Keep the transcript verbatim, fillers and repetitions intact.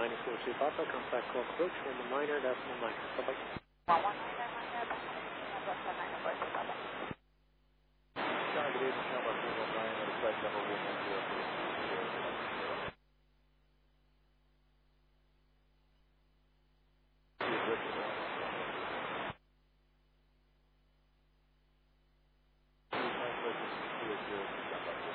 ninety-four two Papa, contact call approach, one minor, decimal minor. Bye-bye. one one nine.